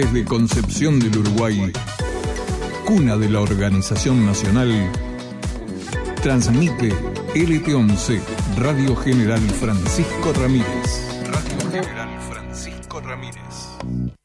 Desde Concepción del Uruguay, cuna de la Organización Nacional, transmite LT11, Radio General Francisco Ramírez. Radio General Francisco Ramírez.